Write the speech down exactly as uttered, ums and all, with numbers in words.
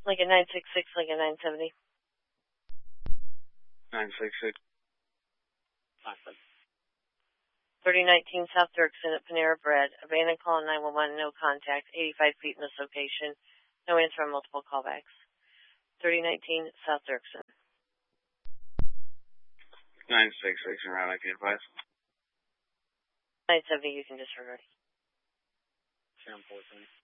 Lincoln nine six six, Lincoln nine seventy. nine six six. Awesome. thirty nineteen South Dirksen at Panera Bread. Abandoned call on nine one one, no contact, eighty-five feet in this location. No answer on multiple callbacks. thirty nineteen South Dirksen. nine six six and route I P advice. nine seventy, you can disregard. ten fourteen.